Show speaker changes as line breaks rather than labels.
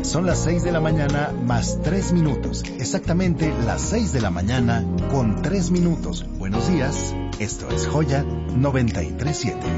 Son las 6 de la mañana más 3 minutos. Exactamente las 6 de la mañana con 3 minutos. Buenos días. Esto es Joya 93.7.